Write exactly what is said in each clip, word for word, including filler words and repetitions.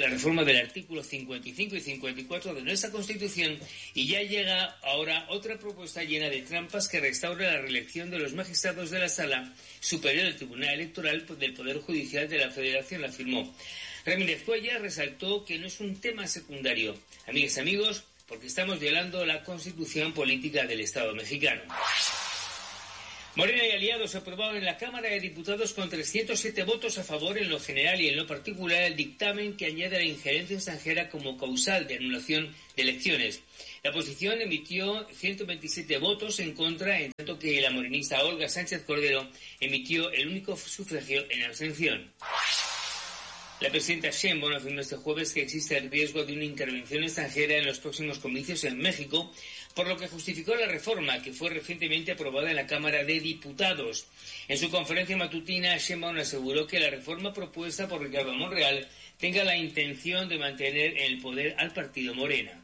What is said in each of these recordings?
la reforma del artículo cincuenta y cinco y cincuenta y cuatro de nuestra Constitución, y ya llega ahora otra propuesta llena de trampas que restaura la reelección de los magistrados de la Sala Superior del Tribunal Electoral del Poder Judicial de la Federación, afirmó. Ramírez Cuellar resaltó que no es un tema secundario, amigas y amigos, porque estamos violando la Constitución Política del Estado mexicano. Morena y aliados aprobaron en la Cámara de Diputados con trescientos siete votos a favor en lo general y en lo particular el dictamen que añade la injerencia extranjera como causal de anulación de elecciones. La oposición emitió ciento veintisiete votos en contra, en tanto que la morenista Olga Sánchez Cordero emitió el único sufragio en abstención. La presidenta Sheinbaum afirmó este jueves que existe el riesgo de una intervención extranjera en los próximos comicios en México, por lo que justificó la reforma que fue recientemente aprobada en la Cámara de Diputados. En su conferencia matutina, Sheinbaum aseguró que la reforma propuesta por Ricardo Monreal tenga la intención de mantener en el poder al partido Morena.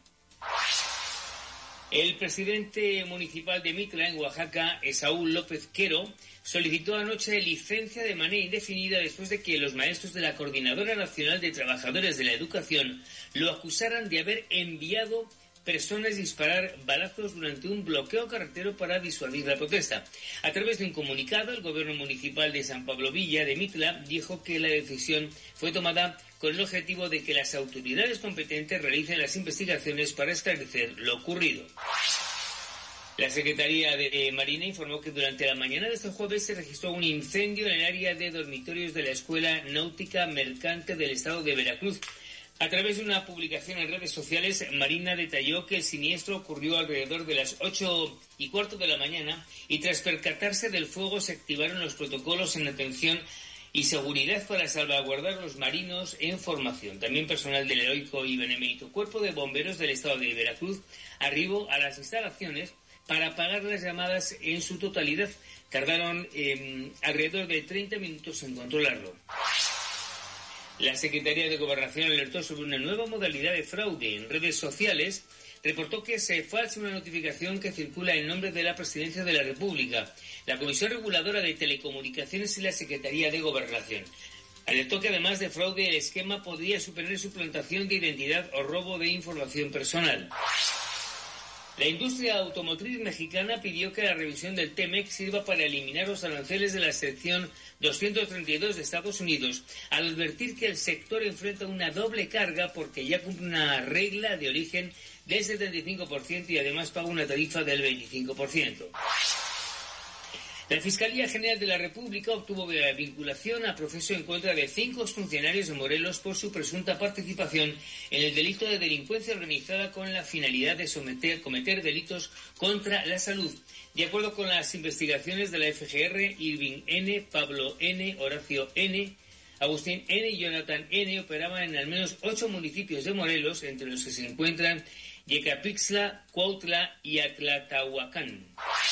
El presidente municipal de Mitla, en Oaxaca, Esaúl López Quero, solicitó anoche licencia de manera indefinida después de que los maestros de la Coordinadora Nacional de Trabajadores de la Educación lo acusaran de haber enviado personas disparar balazos durante un bloqueo carretero para disuadir la protesta. A través de un comunicado, el gobierno municipal de San Pablo Villa de Mitla dijo que la decisión fue tomada con el objetivo de que las autoridades competentes realicen las investigaciones para esclarecer lo ocurrido. La Secretaría de Marina informó que durante la mañana de este jueves se registró un incendio en el área de dormitorios de la Escuela Náutica Mercante del Estado de Veracruz. A través de una publicación en redes sociales, Marina detalló que el siniestro ocurrió alrededor de las ocho y cuarto de la mañana y tras percatarse del fuego se activaron los protocolos en atención y seguridad para salvaguardar a los marinos en formación. También personal del heroico y benemérito Cuerpo de Bomberos del Estado de Veracruz arribó a las instalaciones para apagar las llamadas en su totalidad. Tardaron eh, alrededor de treinta minutos en controlarlo. La Secretaría de Gobernación alertó sobre una nueva modalidad de fraude en redes sociales. Reportó que se falsa una notificación que circula en nombre de la Presidencia de la República, la Comisión Reguladora de Telecomunicaciones y la Secretaría de Gobernación. Alertó que además de fraude, el esquema podría suponer suplantación de identidad o robo de información personal. La industria automotriz mexicana pidió que la revisión del T M E C sirva para eliminar los aranceles de la sección doscientos treinta y dos de Estados Unidos, al advertir que el sector enfrenta una doble carga porque ya cumple una regla de origen del setenta y cinco por ciento y además paga una tarifa del veinticinco por ciento. La Fiscalía General de la República obtuvo vinculación a proceso en contra de cinco funcionarios de Morelos por su presunta participación en el delito de delincuencia organizada con la finalidad de someter, cometer delitos contra la salud. De acuerdo con las investigaciones de la F G R, Irving N., Pablo N., Horacio N., Agustín N. y Jonathan N. operaban en al menos ocho municipios de Morelos, entre los que se encuentran Yecapixtla, Cuautla y Atlatahuacán.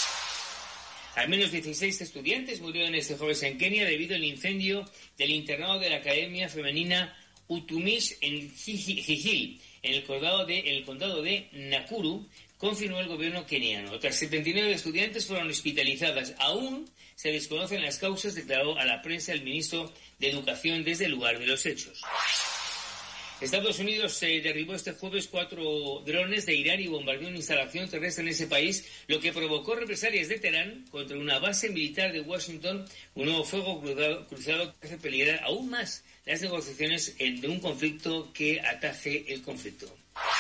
Al menos dieciséis estudiantes murieron este jueves en Kenia debido al incendio del internado de la Academia Femenina Utumish en Jijil, en el condado de, en el condado de Nakuru, confirmó el gobierno keniano. Otras setenta y nueve estudiantes fueron hospitalizadas. Aún se desconocen las causas, declaró a la prensa el ministro de Educación desde el lugar de los hechos. Estados Unidos eh, derribó este jueves cuatro drones de Irán y bombardeó una instalación terrestre en ese país, lo que provocó represalias de Teherán contra una base militar de Washington, un nuevo fuego cruzado, cruzado que hace peligrar aún más las negociaciones de un conflicto que ataje el conflicto.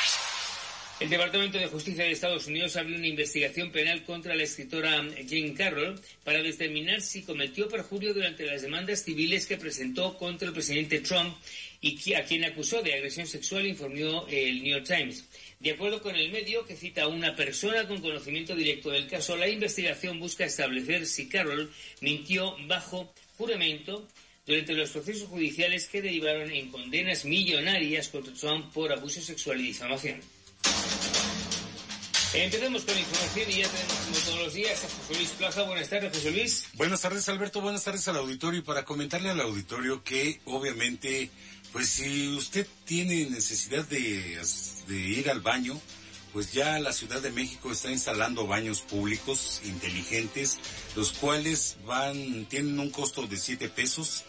El Departamento de Justicia de Estados Unidos abrió una investigación penal contra la escritora Jean Carroll para determinar si cometió perjurio durante las demandas civiles que presentó contra el presidente Trump y a quien acusó de agresión sexual, informó el New York Times. De acuerdo con el medio, que cita a una persona con conocimiento directo del caso, la investigación busca establecer si Carroll mintió bajo juramento durante los procesos judiciales que derivaron en condenas millonarias contra Trump por abuso sexual y difamación. Empezamos con la información y ya tenemos como todos los días a José Luis Plaza. Buenas tardes, José Luis. Buenas tardes, Alberto. Buenas tardes al auditorio. Y para comentarle al auditorio que obviamente, pues si usted tiene necesidad de, de ir al baño pues ya la Ciudad de México está instalando baños públicos inteligentes, los cuales van, tienen un costo de siete pesos,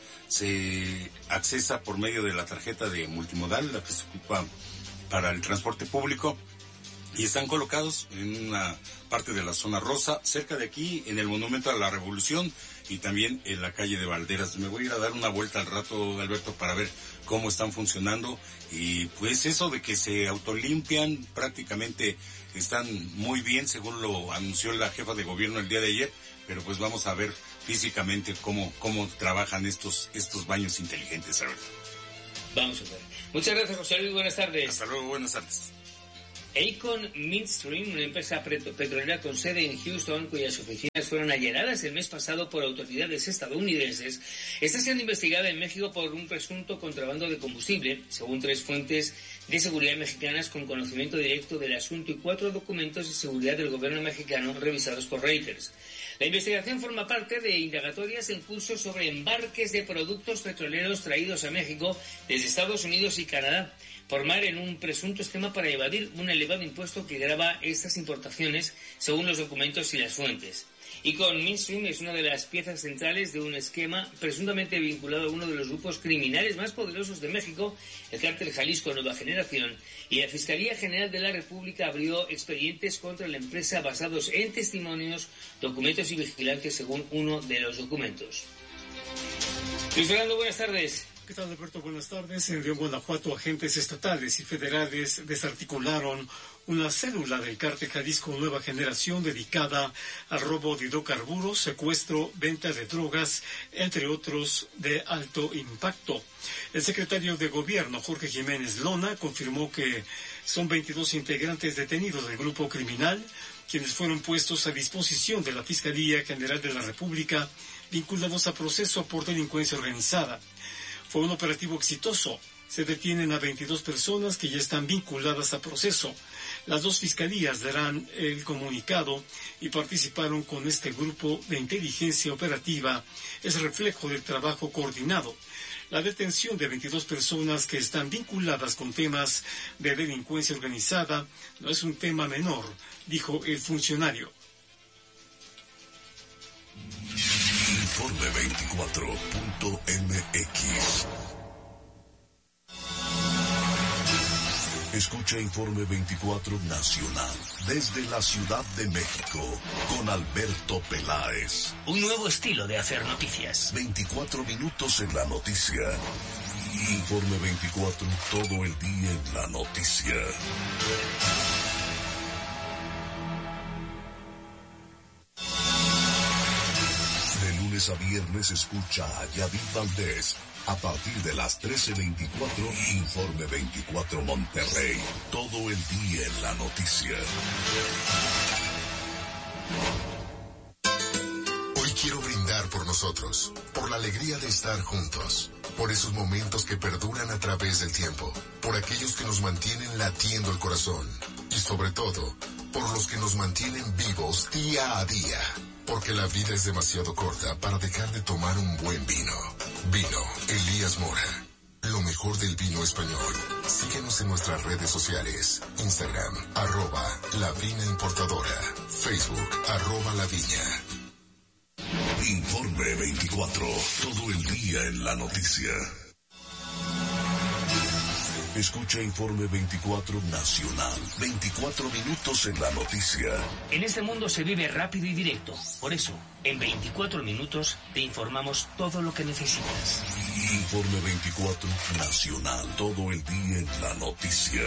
se accesa por medio de la tarjeta de multimodal, la que se ocupa para el transporte público, y están colocados en una parte de la zona rosa, cerca de aquí, en el Monumento a la Revolución, y también en la calle de Valderas. Me voy a ir a dar una vuelta al rato, Alberto, para ver cómo están funcionando, y pues eso de que se autolimpian, prácticamente están muy bien, según lo anunció la jefa de gobierno el día de ayer, pero pues vamos a ver físicamente cómo, cómo trabajan estos, estos baños inteligentes, Alberto. Vamos a ver. Muchas gracias, José Luis, buenas tardes. Hasta luego, buenas tardes. Aecon Midstream, una empresa petrolera con sede en Houston, cuyas oficinas fueron allanadas el mes pasado por autoridades estadounidenses, está siendo investigada en México por un presunto contrabando de combustible, según tres fuentes de seguridad mexicanas con conocimiento directo del asunto y cuatro documentos de seguridad del gobierno mexicano revisados por Reuters. La investigación forma parte de indagatorias en curso sobre embarques de productos petroleros traídos a México desde Estados Unidos y Canadá, por mar en un presunto esquema para evadir un elevado impuesto que grava estas importaciones, según los documentos y las fuentes. Aecon Midstream es una de las piezas centrales de un esquema presuntamente vinculado a uno de los grupos criminales más poderosos de México, el Cártel Jalisco Nueva Generación, y la Fiscalía General de la República abrió expedientes contra la empresa basados en testimonios, documentos y vigilancia, según uno de los documentos. Luis Fernando, buenas tardes. ¿Qué tal, Alberto? Buenas tardes. En León, Guanajuato, agentes estatales y federales desarticularon una célula del Cártel Jalisco Nueva Generación dedicada al robo de hidrocarburos, secuestro, venta de drogas, entre otros de alto impacto. El secretario de Gobierno, Jorge Jiménez Lona, confirmó que son veintidós integrantes detenidos del grupo criminal, quienes fueron puestos a disposición de la Fiscalía General de la República, vinculados a proceso por delincuencia organizada. Fue un operativo exitoso. Se detienen a veintidós personas que ya están vinculadas a proceso. Las dos fiscalías darán el comunicado y participaron con este grupo de inteligencia operativa. Es reflejo del trabajo coordinado. La detención de veintidós personas que están vinculadas con temas de delincuencia organizada no es un tema menor, dijo el funcionario. Informe veinticuatro punto m x. Escucha Informe veinticuatro Nacional desde la Ciudad de México con Alberto Peláez. Un nuevo estilo de hacer noticias. veinticuatro minutos en la noticia. Informe veinticuatro, todo el día en la noticia. A viernes escucha a Yadid Valdés a partir de las trece veinticuatro, Informe veinticuatro Monterrey, todo el día en la noticia. Hoy quiero brindar por nosotros, por la alegría de estar juntos, por esos momentos que perduran a través del tiempo, por aquellos que nos mantienen latiendo el corazón y sobre todo, por los que nos mantienen vivos día a día. Porque la vida es demasiado corta para dejar de tomar un buen vino. Vino Elías Mora. Lo mejor del vino español. Síguenos en nuestras redes sociales. Instagram, arroba La Viña Importadora. Facebook, arroba La Viña. Informe veinticuatro. Todo el día en la noticia. Escucha Informe veinticuatro Nacional. veinticuatro minutos en la noticia. En este mundo se vive rápido y directo. Por eso, en veinticuatro minutos te informamos todo lo que necesitas. Informe veinticuatro Nacional. Todo el día en la noticia.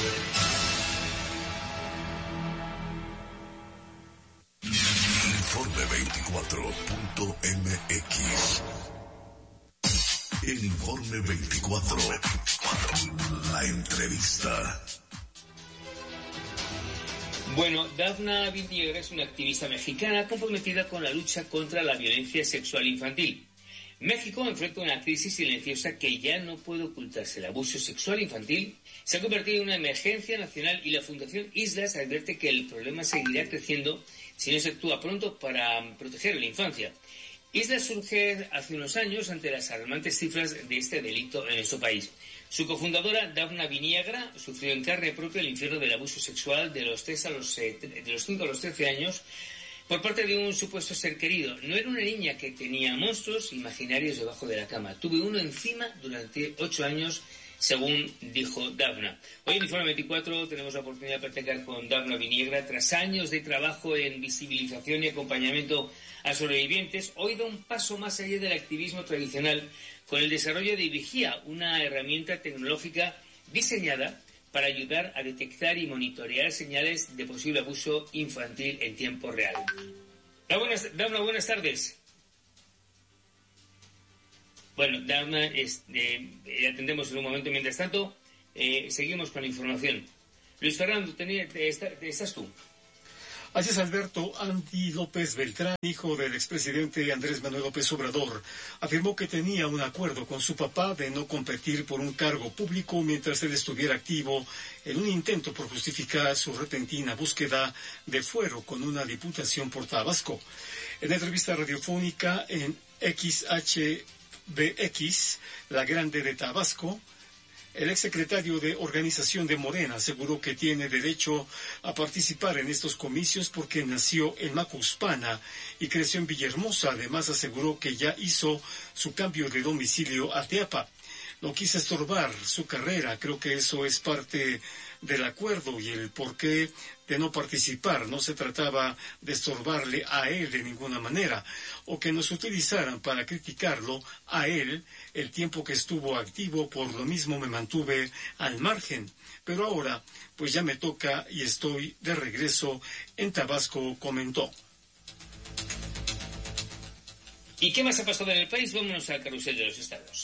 Informe veinticuatro punto m x. El Informe veinticuatro. La entrevista. Bueno, Dafna Viniegra es una activista mexicana comprometida con la lucha contra la violencia sexual infantil. México enfrenta una crisis silenciosa que ya no puede ocultarse. El abuso sexual infantil se ha convertido en una emergencia nacional y la Fundación Islas advierte que el problema seguirá creciendo si no se actúa pronto para proteger a la infancia. Isla surge hace unos años ante las alarmantes cifras de este delito en nuestro país. Su cofundadora, Dafna Viniegra, sufrió en carne propia el infierno del abuso sexual de los tres a los, eh, de los cinco a los trece años por parte de un supuesto ser querido. No era una niña que tenía monstruos imaginarios debajo de la cama. Tuve uno encima durante ocho años, según dijo Dafna. Hoy en Informe veinticuatro tenemos la oportunidad de platicar con Dafna Viniegra. Tras años de trabajo en visibilización y acompañamiento a sobrevivientes, hoy da un paso más allá del activismo tradicional con el desarrollo de Vigía, una herramienta tecnológica diseñada para ayudar a detectar y monitorear señales de posible abuso infantil en tiempo real. Buenas, Dafna, buenas tardes. Bueno, Dafna, este, eh, atendemos en un momento. Mientras tanto, eh, seguimos con la información. Luis Fernando, tenía, está, ¿estás tú? Así es, Alberto. Andy López Beltrán, hijo del expresidente Andrés Manuel López Obrador, afirmó que tenía un acuerdo con su papá de no competir por un cargo público mientras él estuviera activo en un intento por justificar su repentina búsqueda de fuero con una diputación por Tabasco. En entrevista radiofónica en X H B X, La Grande de Tabasco, el exsecretario de Organización de Morena aseguró que tiene derecho a participar en estos comicios porque nació en Macuspana y creció en Villahermosa. Además, aseguró que ya hizo su cambio de domicilio a Teapa. No quise estorbar su carrera. Creo que eso es parte del acuerdo y el porqué de no participar. No se trataba de estorbarle a él de ninguna manera o que nos utilizaran para criticarlo a él el tiempo que estuvo activo. Por lo mismo me mantuve al margen, pero ahora pues ya me toca y estoy de regreso en Tabasco, comentó. ¿Y qué más ha pasado en el país? Vámonos al carrusel de los estados.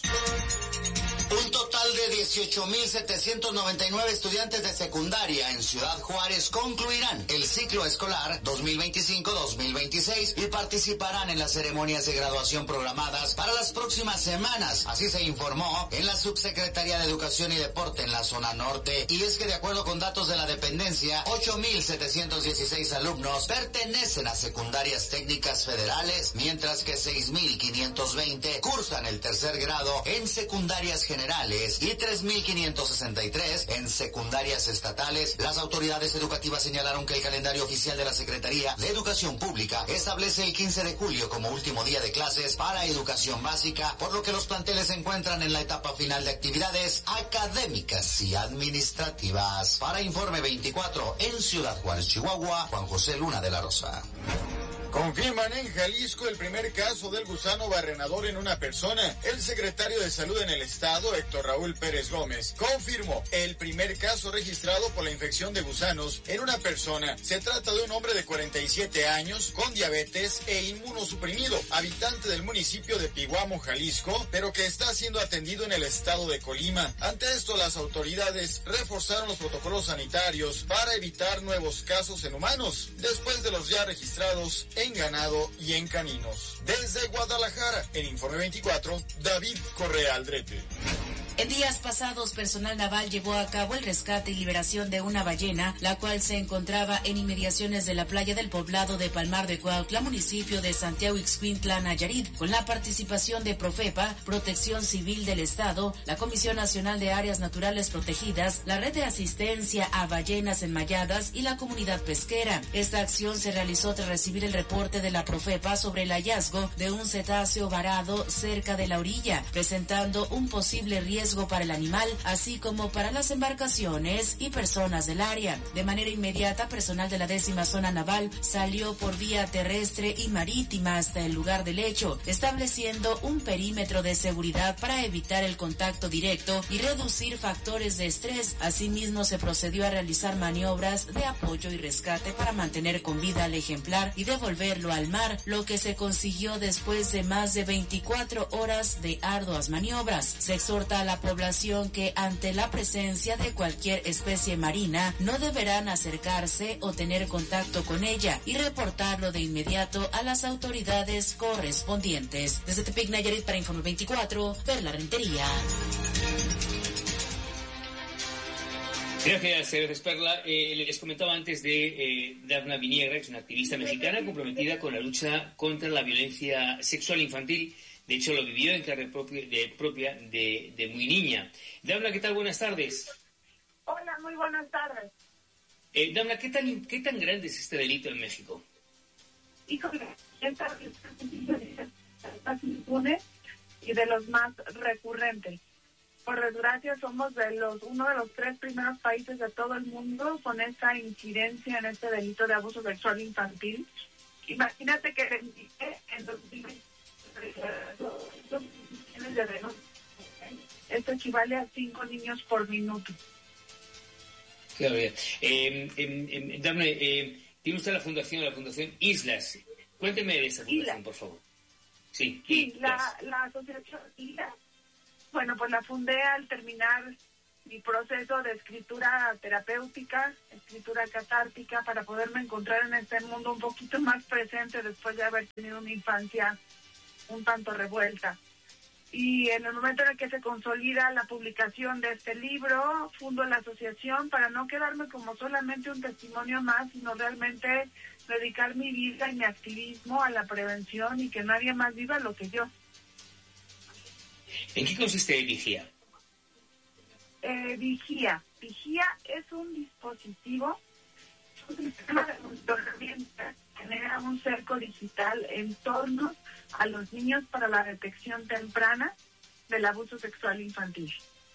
Un total de dieciocho mil setecientos noventa y nueve estudiantes de secundaria en Ciudad Juárez concluirán el ciclo escolar dos mil veinticinco dos mil veintiséis y participarán en las ceremonias de graduación programadas para las próximas semanas. Así se informó en la Subsecretaría de Educación y Deporte en la zona norte. Y es que de acuerdo con datos de la dependencia, ocho mil setecientos dieciséis alumnos pertenecen a secundarias técnicas federales, mientras que seis mil quinientos veinte cursan el tercer grado en secundarias generales y tres mil quinientos sesenta y tres en secundarias estatales. Las autoridades educativas señalaron que el calendario oficial de la Secretaría de Educación Pública establece el quince de julio como último día de clases para educación básica, por lo que los planteles se encuentran en la etapa final de actividades académicas y administrativas. Para Informe veinticuatro, en Ciudad Juárez, Chihuahua, Juan José Luna de la Rosa. Confirman en Jalisco el primer caso del gusano barrenador en una persona. El secretario de Salud en el estado, Héctor Raúl Pérez Gómez, confirmó el primer caso registrado por la infección de gusanos en una persona. Se trata de un hombre de cuarenta y siete años con diabetes e inmunosuprimido, habitante del municipio de Piguamo, Jalisco, pero que está siendo atendido en el estado de Colima. Ante esto, las autoridades reforzaron los protocolos sanitarios para evitar nuevos casos en humanos, después de los ya registrados en en ganado y en caninos. Desde Guadalajara, en Informe veinticuatro, David Correa Aldrete. En días pasados, personal naval llevó a cabo el rescate y liberación de una ballena, la cual se encontraba en inmediaciones de la playa del poblado de Palmar de Cuautla, municipio de Santiago Ixcuintla, Nayarit, con la participación de Profepa, Protección Civil del Estado, la Comisión Nacional de Áreas Naturales Protegidas, la Red de Asistencia a Ballenas Enmayadas y la comunidad pesquera. Esta acción se realizó tras recibir el reporte de la Profepa sobre el hallazgo de un cetáceo varado cerca de la orilla, presentando un posible riesgo para el animal, así como para las embarcaciones y personas del área. De manera inmediata, personal de la décima zona naval salió por vía terrestre y marítima hasta el lugar del hecho, estableciendo un perímetro de seguridad para evitar el contacto directo y reducir factores de estrés. Asimismo, se procedió a realizar maniobras de apoyo y rescate para mantener con vida al ejemplar y devolverlo al mar, lo que se consiguió después de más de veinticuatro horas de arduas maniobras. Se exhorta a la población que ante la presencia de cualquier especie marina no deberán acercarse o tener contacto con ella y reportarlo de inmediato a las autoridades correspondientes. Desde Tepic, Nayarit, para Informe veinticuatro, Perla Rentería. Gracias, gracias Perla. Eh, les comentaba antes de eh, Dafna Viniegra, que es una activista mexicana comprometida con la lucha contra la violencia sexual infantil. De hecho, lo vivió en carne propia de, propia de, de muy niña. Dafna, ¿qué tal? Buenas tardes. Hola, muy buenas tardes. Eh, Dafna, ¿qué tan, ¿qué tan grande es este delito en México? Híjole, esta impune y de los más recurrentes. Por desgracia, somos de los uno de los tres primeros países de todo el mundo con esta incidencia en este delito de abuso sexual infantil. Imagínate que en dos mil veinte esto equivale a cinco niños por minuto. Claro, eh, eh, eh, Dafne, eh, tiene usted la fundación, la fundación Islas. Cuénteme de esa fundación, Islas. Por favor. Sí, sí la, la asociación Islas. Bueno, pues la fundé al terminar mi proceso de escritura terapéutica, escritura catártica, para poderme encontrar en este mundo un poquito más presente después de haber tenido una infancia un tanto revuelta. Y en el momento en el que se consolida la publicación de este libro, fundo la asociación para no quedarme como solamente un testimonio más, sino realmente dedicar mi vida y mi activismo a la prevención y que nadie más viva lo que yo. ¿En qué consiste Vigía? Eh, Vigía. Vigía es un dispositivo, un sistema de monitoramiento que genera un cerco digital en torno a los niños para la detección temprana del abuso sexual infantil.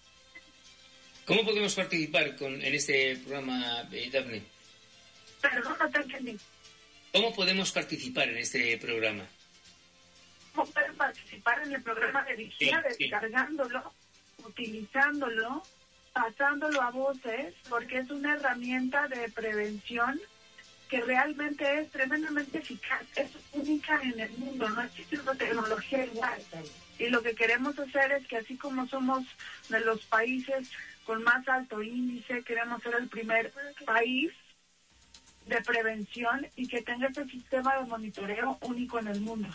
¿Cómo podemos participar con, en este programa, eh, Dafne? Perdón, no te entendí. ¿Cómo podemos participar en este programa? ¿Cómo pueden participar en el programa de Vigía? Sí, descargándolo, sí. Utilizándolo, pasándolo a voces, porque es una herramienta de prevención que realmente es tremendamente eficaz, es única en el mundo, no existe una tecnología igual. Y lo que queremos hacer es que así como somos de los países con más alto índice, queremos ser el primer país de prevención y que tenga este sistema de monitoreo único en el mundo.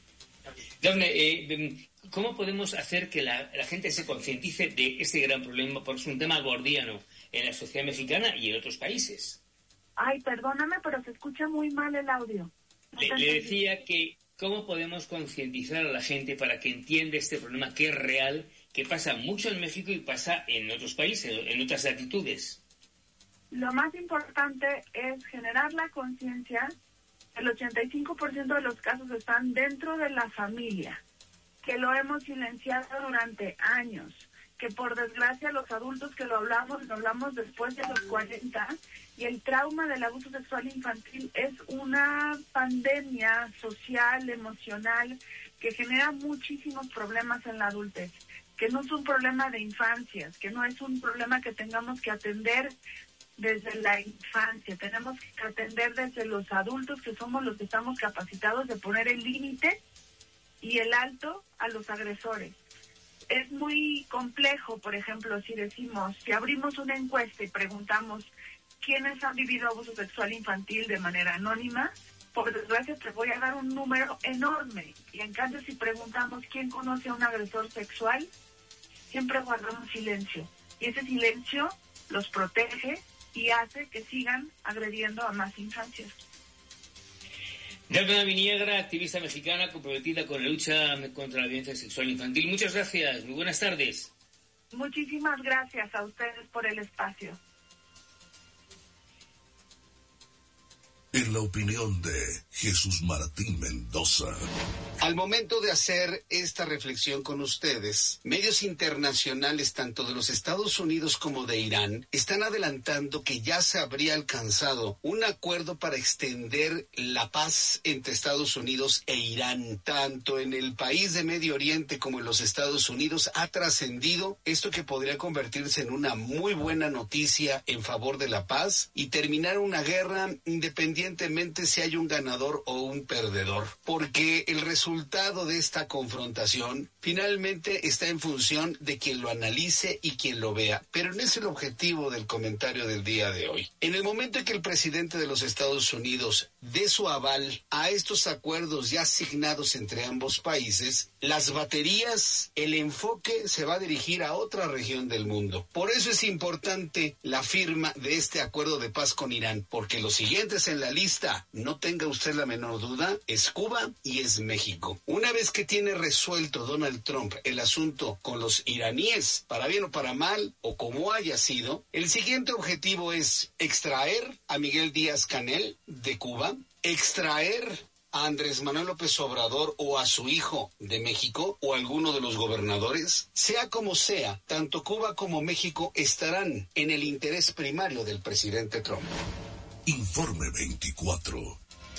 Dafne, eh, ¿cómo podemos hacer que la, la gente se concientice de este gran problema? Porque es un tema gordiano en la sociedad mexicana y en otros países. Ay, perdóname, pero se escucha muy mal el audio. No le, le decía que ¿cómo podemos concientizar a la gente para que entienda este problema que es real, que pasa mucho en México y pasa en otros países, en otras latitudes? Lo más importante es generar la conciencia. El ochenta y cinco por ciento de los casos están dentro de la familia, que lo hemos silenciado durante años, que por desgracia los adultos que lo hablamos, lo hablamos después de los cuarenta, y el trauma del abuso sexual infantil es una pandemia social, emocional, que genera muchísimos problemas en la adultez, que no es un problema de infancias, que no es un problema que tengamos que atender desde la infancia, tenemos que atender desde los adultos, que somos los que estamos capacitados de poner el límite y el alto a los agresores. Es muy complejo, por ejemplo, si decimos, si abrimos una encuesta y preguntamos quiénes han vivido abuso sexual infantil de manera anónima, por desgracia te voy a dar un número enorme. Y en cambio, si preguntamos quién conoce a un agresor sexual, siempre guardamos silencio. Y ese silencio los protege y hace que sigan agrediendo a más infancias. Dafna Viniegra, activista mexicana comprometida con la lucha contra la violencia sexual infantil. Muchas gracias, muy buenas tardes. Muchísimas gracias a ustedes por el espacio. En la opinión de Jesús Martín Mendoza. Al momento de hacer esta reflexión con ustedes, medios internacionales tanto de los Estados Unidos como de Irán están adelantando que ya se habría alcanzado un acuerdo para extender la paz entre Estados Unidos e Irán. Tanto en el país de Medio Oriente como en los Estados Unidos ha trascendido esto, que podría convertirse en una muy buena noticia en favor de la paz y terminar una guerra independiente evidentemente si hay un ganador o un perdedor, porque el resultado de esta confrontación finalmente está en función de quien lo analice y quien lo vea, pero no es el objetivo del comentario del día de hoy. En el momento en que el presidente de los Estados Unidos dé su aval a estos acuerdos ya asignados entre ambos países, las baterías, el enfoque se va a dirigir a otra región del mundo. Por eso es importante la firma de este acuerdo de paz con Irán, porque los siguientes en la lista, no tenga usted la menor duda, es Cuba y es México. Una vez que tiene resuelto Donald Trump el asunto con los iraníes, para bien o para mal, o como haya sido, el siguiente objetivo es extraer a Miguel Díaz-Canel de Cuba, extraer a Andrés Manuel López Obrador o a su hijo de México o a alguno de los gobernadores. Sea como sea, tanto Cuba como México estarán en el interés primario del presidente Trump. Informe veinticuatro.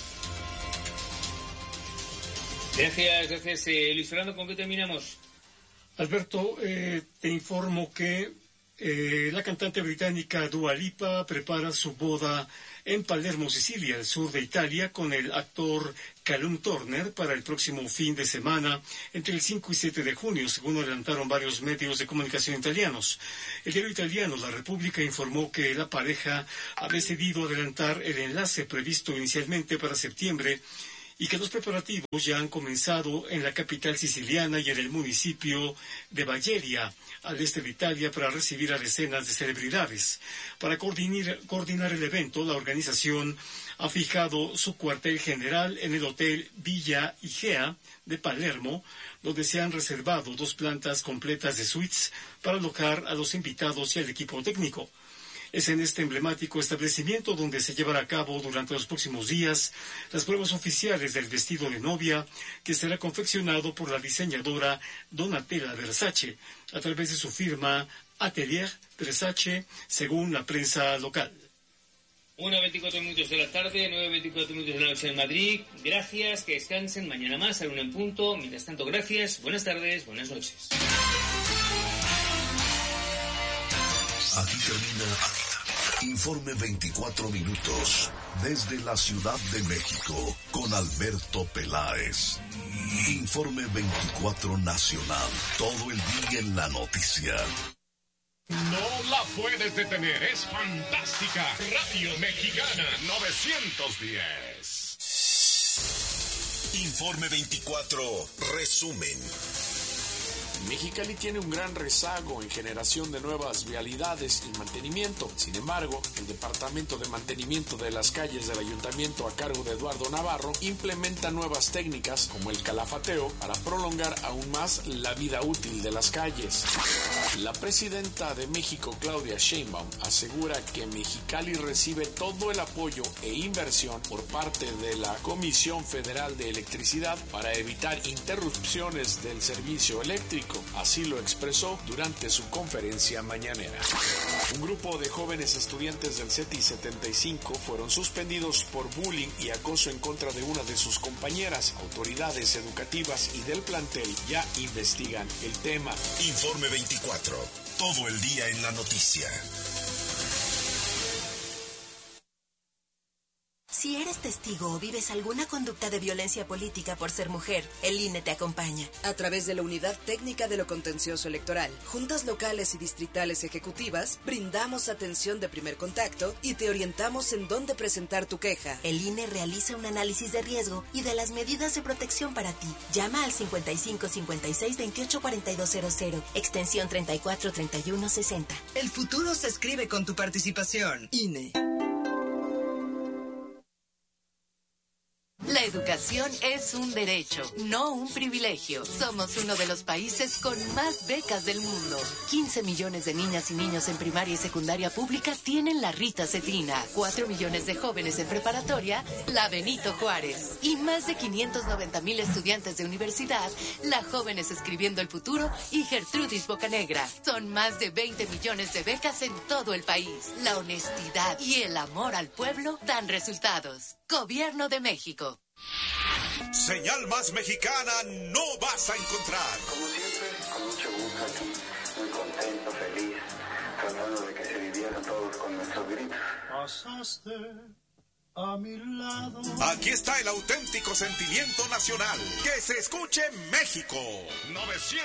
Gracias, gracias. Eh, Luis Fernando, ¿con qué terminamos? Alberto, eh, te informo que eh, la cantante británica Dua Lipa prepara su boda en Palermo, Sicilia, al sur de Italia, con el actor Callum Turner para el próximo fin de semana, entre el cinco y siete de junio, según adelantaron varios medios de comunicación italianos. El diario italiano La República informó que la pareja ha decidido adelantar el enlace previsto inicialmente para septiembre y que los preparativos ya han comenzado en la capital siciliana y en el municipio de Bagheria, al este de Italia, para recibir a decenas de celebridades. Para coordinar, coordinar el evento, la organización ha fijado su cuartel general en el Hotel Villa Igea de Palermo, donde se han reservado dos plantas completas de suites para alojar a los invitados y al equipo técnico. Es en este emblemático establecimiento donde se llevará a cabo durante los próximos días las pruebas oficiales del vestido de novia, que será confeccionado por la diseñadora Donatella Versace a través de su firma Atelier Versace, según la prensa local. una veinticuatro minutos de la tarde, nueve veinticuatro minutos de la noche en Madrid. Gracias, que descansen. Mañana más, a la una en punto. Mientras tanto, gracias, buenas tardes, buenas noches. Aquí termina Informe veinticuatro minutos desde la Ciudad de México con Alberto Peláez. Informe veinticuatro Nacional, todo el día en la noticia. No la puedes detener, es fantástica. Radio Mexicana novecientos diez. Informe veinticuatro, resumen. Mexicali tiene un gran rezago en generación de nuevas vialidades y mantenimiento. Sin embargo, el Departamento de Mantenimiento de las Calles del Ayuntamiento, a cargo de Eduardo Navarro, implementa nuevas técnicas como el calafateo para prolongar aún más la vida útil de las calles. La presidenta de México, Claudia Sheinbaum, asegura que Mexicali recibe todo el apoyo e inversión por parte de la Comisión Federal de Electricidad para evitar interrupciones del servicio eléctrico. Así lo expresó durante su conferencia mañanera. Un grupo de jóvenes estudiantes del CETI setenta y cinco fueron suspendidos por bullying y acoso en contra de una de sus compañeras. Autoridades educativas y del plantel ya investigan el tema. Informe veinticuatro, todo el día en la noticia. Si eres testigo o vives alguna conducta de violencia política por ser mujer, el I N E te acompaña. A través de la Unidad Técnica de lo Contencioso Electoral, juntas locales y distritales ejecutivas, brindamos atención de primer contacto y te orientamos en dónde presentar tu queja. El I N E realiza un análisis de riesgo y de las medidas de protección para ti. Llama al cincuenta y cinco cincuenta y seis veintiocho cuarenta y dos cero cero, extensión treinta y cuatro treinta y uno sesenta. El futuro se escribe con tu participación. I N E. La educación es un derecho, no un privilegio. Somos uno de los países con más becas del mundo. quince millones de niñas y niños en primaria y secundaria pública tienen la Rita Cetina. cuatro millones de jóvenes en preparatoria, la Benito Juárez. Y más de quinientos noventa mil estudiantes de universidad, la Jóvenes Escribiendo el Futuro y Gertrudis Bocanegra. Son más de veinte millones de becas en todo el país. La honestidad y el amor al pueblo dan resultados. Gobierno de México. Señal más mexicana no vas a encontrar. Como siempre, con mucho gusto aquí, muy contento, feliz, tratando de que se diviertan todos con nuestros gritos. Pasaste a mi lado. Aquí está el auténtico sentimiento nacional. Que se escuche México. novecientos